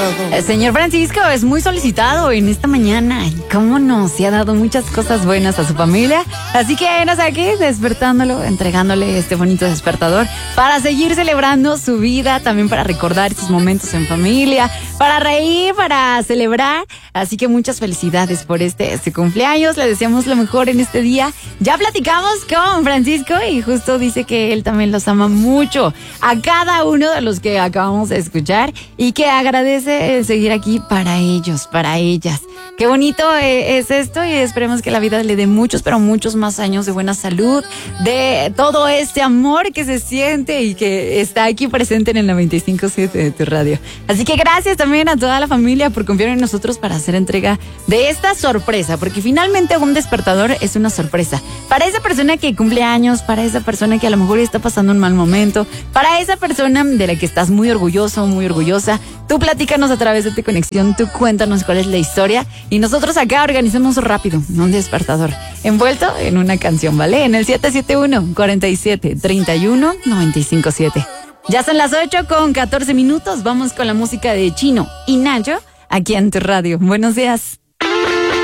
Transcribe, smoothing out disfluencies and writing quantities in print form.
El señor Francisco es muy solicitado en esta mañana. Y cómo no, se ha dado muchas cosas buenas a su familia. Así que nos aquí despertándolo, entregándole este bonito despertador para seguir celebrando su vida, también para recordar sus momentos en familia, para reír, para celebrar. Así que muchas felicidades por este cumpleaños. Le deseamos lo mejor en este día. Ya platicamos con Francisco y justo dice que él también los ama mucho a cada uno de los que acabamos de escuchar y que agradece seguir aquí para ellos, para ellas. Qué bonito es esto y esperemos que la vida le dé muchos, pero muchos más años de buena salud, de todo este amor que se siente y que está aquí presente en el 95.7 de tu radio. Así que gracias también a toda la familia por confiar en nosotros para hacer entrega de esta sorpresa, porque finalmente un despertador es una sorpresa. Para esa persona que cumple años, para esa persona que a lo mejor está pasando un mal momento, para esa persona de la que estás muy orgulloso, muy orgullosa, tú platícanos a través de tu conexión, tú cuéntanos cuál es la historia y nosotros acá organizamos rápido un despertador envuelto en una canción, ¿vale? En el 771-47-31-957. Ya son las 8:14. Vamos con la música de Chino y Nayo aquí en tu radio. Buenos días.